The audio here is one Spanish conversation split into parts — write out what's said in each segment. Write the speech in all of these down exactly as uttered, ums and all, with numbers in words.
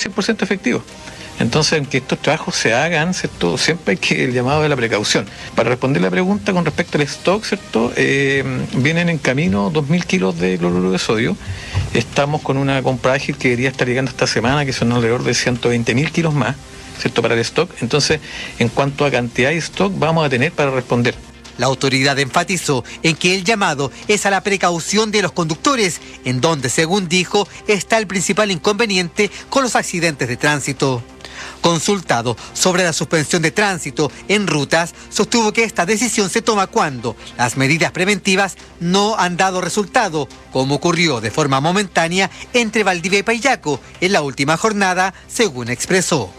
cien por ciento efectivo. Entonces, que estos trabajos se hagan, ¿cierto? Siempre hay que el llamado de la precaución. Para responder la pregunta con respecto al stock, ¿cierto? Eh, vienen en camino dos mil kilos de cloruro de sodio. Estamos con una compra ágil que debería estar llegando esta semana, que son alrededor de ciento veinte mil kilos más, ¿cierto? Para el stock. Entonces, en cuanto a cantidad de stock, vamos a tener para responder. La autoridad enfatizó en que el llamado es a la precaución de los conductores, en donde, según dijo, está el principal inconveniente con los accidentes de tránsito. Consultado sobre la suspensión de tránsito en rutas, sostuvo que esta decisión se toma cuando las medidas preventivas no han dado resultado, como ocurrió de forma momentánea entre Valdivia y Payaco en la última jornada, según expresó.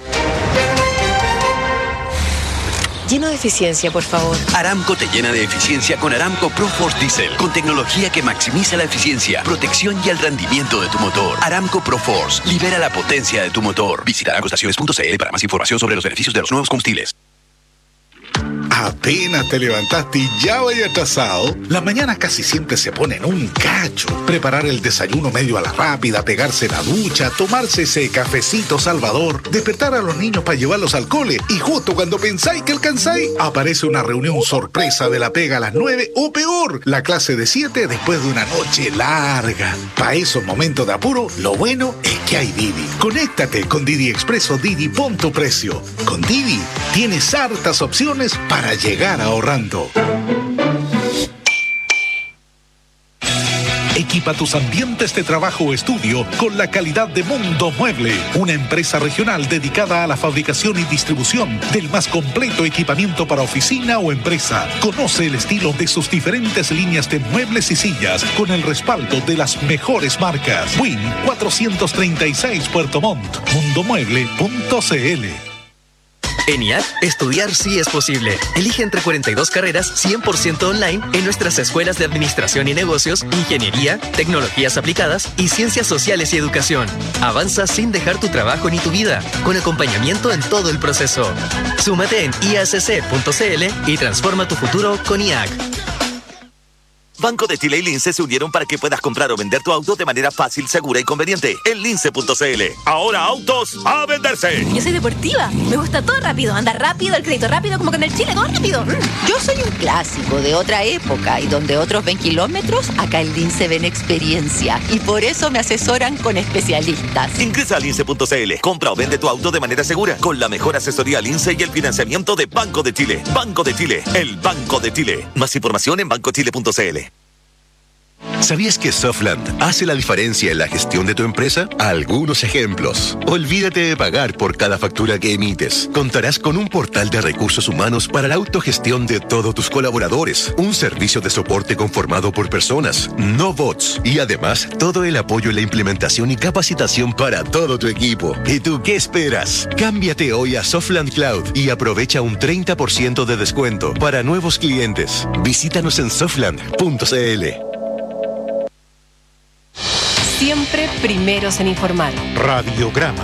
Lleno de eficiencia, por favor. Aramco te llena de eficiencia con Aramco ProForce Diesel, con tecnología que maximiza la eficiencia, protección y el rendimiento de tu motor. Aramco ProForce libera la potencia de tu motor. Visita aramco estaciones punto c l para más información sobre los beneficios de los nuevos combustibles. Apenas te levantaste y ya vaya atrasado. Las mañanas casi siempre se ponen un cacho. Preparar el desayuno medio a la rápida, pegarse la ducha, tomarse ese cafecito salvador, despertar a los niños para llevarlos al cole y justo cuando pensáis que alcanzáis, aparece una reunión sorpresa de la pega a las nueve o peor, la clase de siete después de una noche larga. Para esos momentos de apuro, lo bueno es que hay Didi. Conéctate con Didi Expreso Didi, pon tu precio. Con Didi tienes hartas opciones para llegar ahorrando. Equipa tus ambientes de trabajo o estudio con la calidad de Mundo Mueble, una empresa regional dedicada a la fabricación y distribución del más completo equipamiento para oficina o empresa. Conoce el estilo de sus diferentes líneas de muebles y sillas con el respaldo de las mejores marcas. Win cuatrocientos treinta y seis Puerto Montt, mundo mueble punto c l. En I A C, estudiar sí es posible. Elige entre cuarenta y dos carreras cien por ciento online en nuestras escuelas de Administración y Negocios, Ingeniería, Tecnologías Aplicadas y Ciencias Sociales y Educación. Avanza sin dejar tu trabajo ni tu vida, con acompañamiento en todo el proceso. Súmate en i a c c punto c l y transforma tu futuro con I A C. Banco de Chile y Lince se unieron para que puedas comprar o vender tu auto de manera fácil, segura y conveniente en lince punto c l. Ahora autos a venderse. Yo soy deportiva, me gusta todo rápido, andar rápido, el crédito rápido, como que en el Chile todo rápido. Yo soy un clásico de otra época y donde otros ven kilómetros, acá en Lince ven experiencia y por eso me asesoran con especialistas. Ingresa a lince punto c l, compra o vende tu auto de manera segura con la mejor asesoría Lince y el financiamiento de Banco de Chile. Banco de Chile, el Banco de Chile. Más información en banco chile punto c l. ¿Sabías que Softland hace la diferencia en la gestión de tu empresa? Algunos ejemplos. Olvídate de pagar por cada factura que emites. Contarás con un portal de recursos humanos para la autogestión de todos tus colaboradores. Un servicio de soporte conformado por personas, no bots. Y además, todo el apoyo en la implementación y capacitación para todo tu equipo. ¿Y tú qué esperas? Cámbiate hoy a Softland Cloud y aprovecha un treinta por ciento de descuento para nuevos clientes. Visítanos en softland punto c l. Siempre primeros en informar. Radiograma.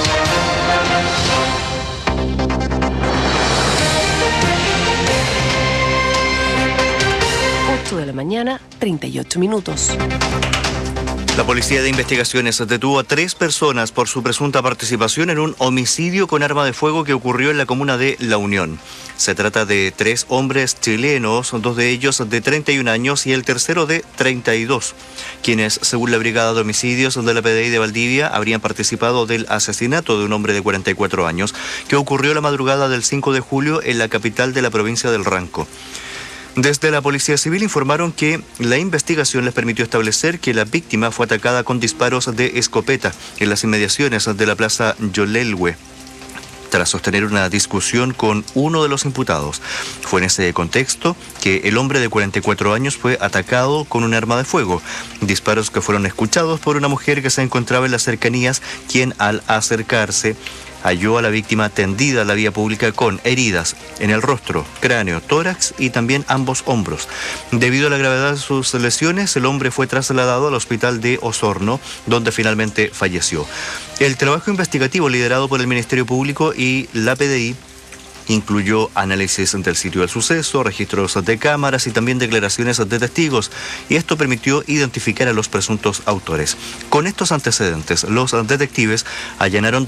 ocho de la mañana, treinta y ocho minutos. La Policía de Investigaciones detuvo a tres personas por su presunta participación en un homicidio con arma de fuego que ocurrió en la comuna de La Unión. Se trata de tres hombres chilenos, dos de ellos de treinta y un años y el tercero de treinta y dos, quienes, según la Brigada de Homicidios de la P D I de Valdivia, habrían participado del asesinato de un hombre de cuarenta y cuatro años que ocurrió la madrugada del cinco de julio en la capital de la provincia del Ranco. Desde la Policía Civil informaron que la investigación les permitió establecer que la víctima fue atacada con disparos de escopeta en las inmediaciones de la Plaza Yolelhue, tras sostener una discusión con uno de los imputados. Fue en ese contexto que el hombre de cuarenta y cuatro años fue atacado con un arma de fuego, disparos que fueron escuchados por una mujer que se encontraba en las cercanías, quien al acercarse halló a la víctima tendida en la vía pública con heridas en el rostro, cráneo, tórax y también ambos hombros. Debido a la gravedad de sus lesiones, el hombre fue trasladado al hospital de Osorno, donde finalmente falleció. El trabajo investigativo liderado por el Ministerio Público y la P D I incluyó análisis del sitio del suceso, registros de cámaras y también declaraciones de testigos, y esto permitió identificar a los presuntos autores. Con estos antecedentes, los detectives allanaron